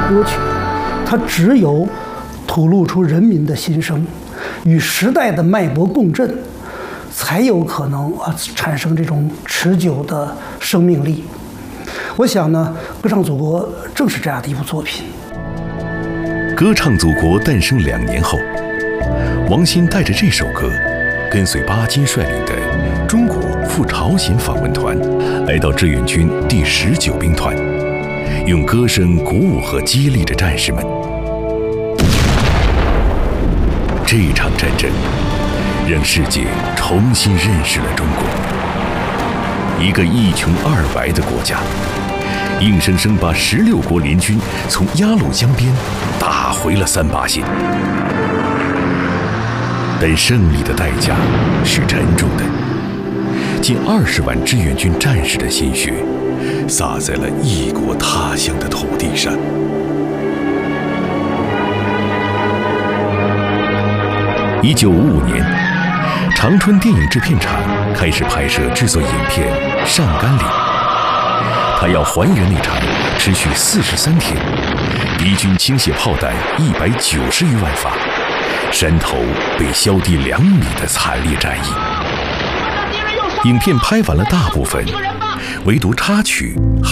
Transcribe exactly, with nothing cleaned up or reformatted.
歌曲，它只有吐露出人民的心声，与时代的脉搏共振，才有可能啊产生这种持久的生命力。我想呢，《歌唱祖国》正是这样的一部作品。 歌唱祖国诞生两年后，王鑫带着这首歌，跟随巴金率领的中国赴朝鲜访问团，来到志愿军第十九兵团，用歌声鼓舞和激励着战士们。这场战争让世界重新认识了中国，一个一穷二白的国家，硬生生把十六国联军从鸭绿江边打回了三八线。但胜利的代价是沉重的，近二十万志愿军战士的心血洒在了异国他乡的土地上。一九五五年，长春电影制片厂开始拍摄制作影片《上甘岭》，它要还原那场持续四十三天、敌军倾泻炮弹一百九十余万发、山头被削低两米的惨烈战役。影片拍完了大部分，唯独插曲